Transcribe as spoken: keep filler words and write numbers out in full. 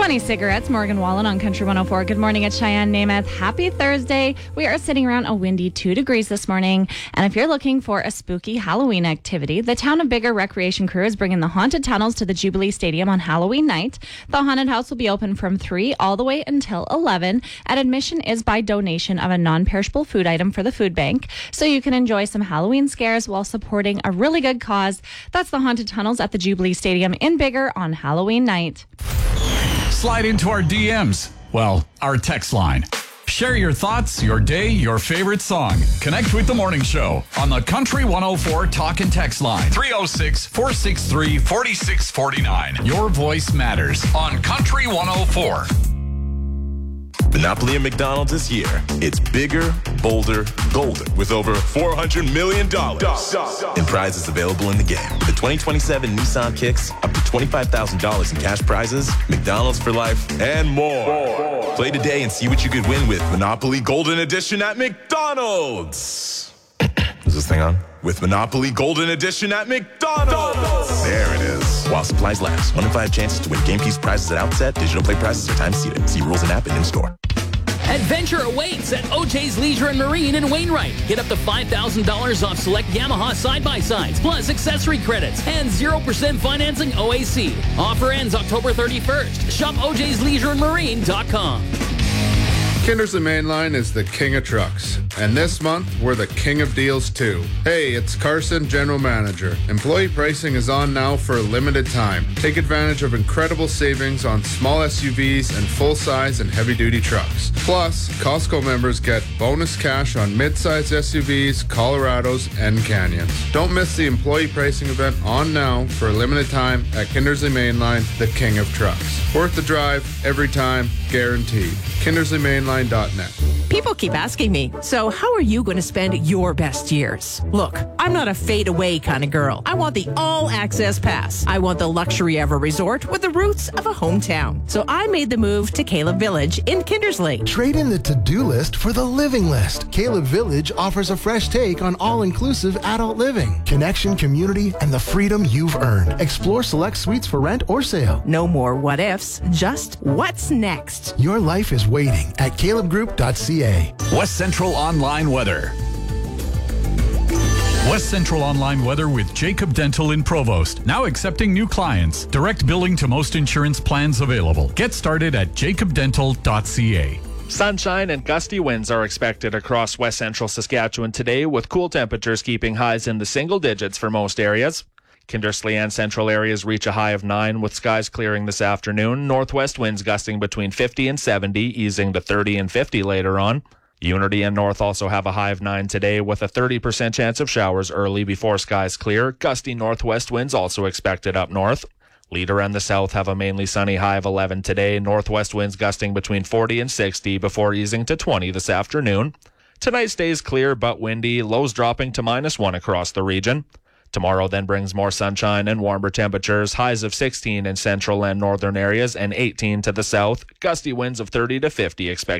twenty cigarettes, Morgan Wallen on Country one oh four. Good morning, it's Cheyenne Namath. Happy Thursday. We are sitting around a windy two degrees this morning. And if you're looking for a spooky Halloween activity, the Town of Biggar Recreation Crew is bringing the Haunted Tunnels to the Jubilee Stadium on Halloween night. The haunted house will be open from three all the way until eleven. And admission is by donation of a non-perishable food item for the food bank. So you can enjoy some Halloween scares while supporting a really good cause. That's the Haunted Tunnels at the Jubilee Stadium in Biggar on Halloween night. Slide into our D Ms. Well, our text line. Share your thoughts, your day, your favorite song. Connect with the morning show on the Country one oh four Talk and Text line. three oh six, four six three, four six four nine. Your voice matters on Country one oh four. Monopoly at McDonald's this year. It's bigger, bolder, golden with over four hundred million dollars in prizes available in the game. The twenty twenty-seven Nissan Kicks, up to twenty-five thousand dollars in cash prizes, McDonald's for life, and more. Play today and see what you could win with Monopoly Golden Edition at McDonald's. Is this thing on? With Monopoly Golden Edition at McDonald's. There it is. While supplies last. One in five chances to win game piece prizes at outset. Digital play prizes are time seated. See rules and app and in-store. Adventure awaits at O J's Leisure and Marine in Wainwright. Get up to five thousand dollars off select Yamaha side-by-sides, plus accessory credits, and zero percent financing O A C. Offer ends October thirty-first. Shop O J's Leisure and Marine dot com. Kindersley Mainline is the king of trucks, and this month we're the king of deals too. Hey, it's Carson, General Manager. Employee pricing is on now for a limited time. Take advantage of incredible savings on small S U Vs and full-size and heavy-duty trucks. Plus, Costco members get bonus cash on mid-size S U Vs, Colorados, and Canyons. Don't miss the employee pricing event on now for a limited time at Kindersley Mainline, the king of trucks. Worth the drive, every time, guaranteed. Kindersley Mainline dot net. People keep asking me, so how are you going to spend your best years? Look, I'm not a fade-away kind of girl. I want the all-access pass. I want the luxury of a resort with the roots of a hometown. So I made the move to Caleb Village in Kindersley. Trade in the to-do list for the living list. Caleb Village offers a fresh take on all-inclusive adult living, connection, community, and the freedom you've earned. Explore select suites for rent or sale. No more what-ifs, just what's next. Your life is waiting at caleb group dot c a. West Central Online Weather. West Central Online Weather with Jacob Dental in Provost. Now accepting new clients. Direct billing to most insurance plans available. Get started at jacob dental dot c a. Sunshine and gusty winds are expected across west central Saskatchewan today, with cool temperatures keeping highs in the single digits for most areas. Kindersley and central areas reach a high of nine, with skies clearing this afternoon. Northwest winds gusting between fifty and seventy, easing to thirty and fifty later on. Unity and North also have a high of nine today, with a thirty percent chance of showers early before skies clear. Gusty northwest winds also expected up north. Leader and the South have a mainly sunny high of eleven today. Northwest winds gusting between forty and sixty before easing to twenty this afternoon. Tonight stays clear but windy, lows dropping to minus one across the region. Tomorrow then brings more sunshine and warmer temperatures, highs of sixteen in central and northern areas and eighteen to the south. Gusty winds of thirty to fifty expected.